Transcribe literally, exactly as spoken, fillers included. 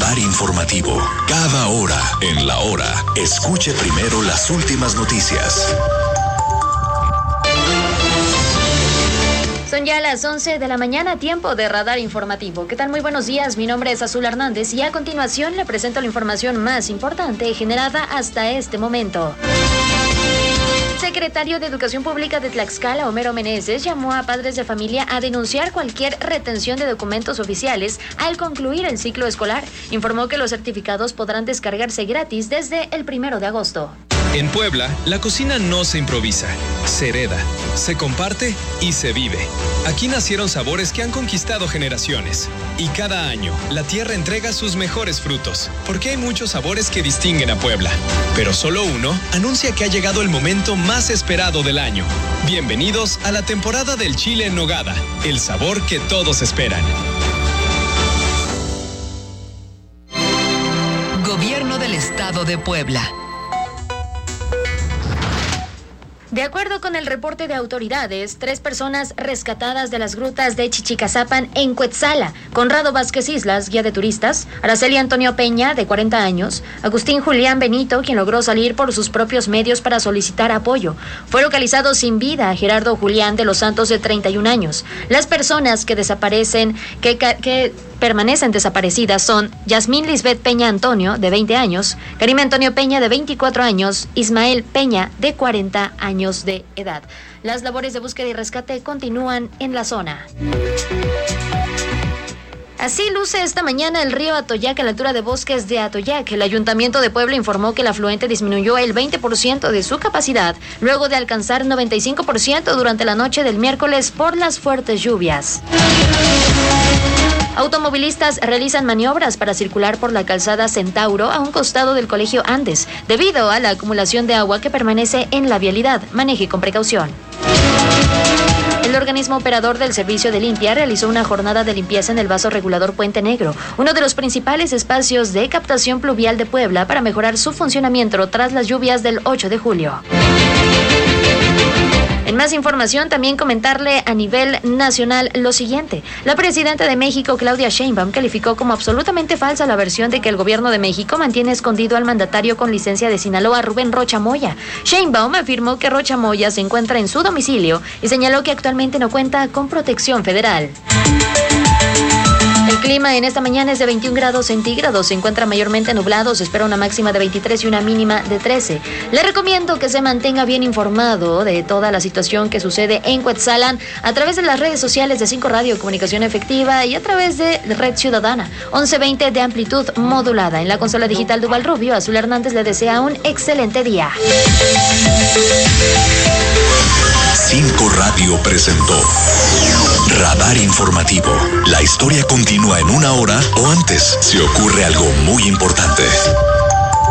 Radar informativo. Cada hora, en la hora, escuche primero las últimas noticias. Son ya las once de la mañana, tiempo de Radar informativo. ¿Qué tal? Muy buenos días, mi nombre es Azul Hernández y a continuación le presento la información más importante generada hasta este momento. El secretario de Educación Pública de Tlaxcala, Homero Meneses, llamó a padres de familia a denunciar cualquier retención de documentos oficiales al concluir el ciclo escolar. Informó que los certificados podrán descargarse gratis desde el primero de agosto. En Puebla, la cocina no se improvisa, se hereda, se comparte y se vive. Aquí nacieron sabores que han conquistado generaciones. Y cada año, la tierra entrega sus mejores frutos, porque hay muchos sabores que distinguen a Puebla. Pero solo uno anuncia que ha llegado el momento más esperado del año. Bienvenidos a la temporada del chile en nogada, el sabor que todos esperan. Gobierno del Estado de Puebla. De acuerdo con el reporte de autoridades, tres personas rescatadas de las grutas de Chichicazapan en Cuetzala: Conrado Vázquez Islas, guía de turistas; Araceli Antonio Peña, de cuarenta años; Agustín Julián Benito, quien logró salir por sus propios medios para solicitar apoyo. Fue localizado sin vida Gerardo Julián de los Santos, de treinta y un años. Las personas que desaparecen, que, que permanecen desaparecidas son Yasmín Lisbeth Peña Antonio, de veinte años; Karim Antonio Peña, de veinticuatro años; Ismael Peña, de cuarenta años de edad. Las labores de búsqueda y rescate continúan en la zona. Así luce esta mañana el río Atoyac a la altura de Bosques de Atoyac. El Ayuntamiento de Puebla informó que el afluente disminuyó el veinte por ciento de su capacidad, luego de alcanzar noventa y cinco por ciento durante la noche del miércoles por las fuertes lluvias. Automovilistas realizan maniobras para circular por la calzada Centauro a un costado del Colegio Andes, debido a la acumulación de agua que permanece en la vialidad. Maneje con precaución. El organismo operador del servicio de limpia realizó una jornada de limpieza en el vaso regulador Puente Negro, uno de los principales espacios de captación pluvial de Puebla, para mejorar su funcionamiento tras las lluvias del ocho de julio. En más información, también comentarle a nivel nacional lo siguiente. La presidenta de México, Claudia Sheinbaum, calificó como absolutamente falsa la versión de que el gobierno de México mantiene escondido al mandatario con licencia de Sinaloa, Rubén Rocha Moya. Sheinbaum afirmó que Rocha Moya se encuentra en su domicilio y señaló que actualmente no cuenta con protección federal. El clima en esta mañana es de veintiún grados centígrados, se encuentra mayormente nublado, se espera una máxima de veintitrés y una mínima de trece. Le recomiendo que se mantenga bien informado de toda la situación que sucede en Cuetzalan a través de las redes sociales de Cinco Radio, Comunicación Efectiva, y a través de Red Ciudadana, once veinte de amplitud modulada. En la consola digital Duval Rubio, Azul Hernández le desea un excelente día. Cinco Radio presentó Radar informativo. La historia continúa en una hora o antes si ocurre algo muy importante.